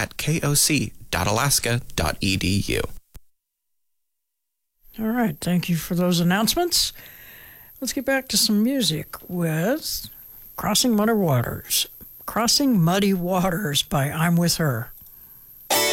at koc.alaska.edu. All right, thank you for those announcements. Let's get back to some music with Crossing Muddy Waters. Crossing Muddy Waters by I'm With Her.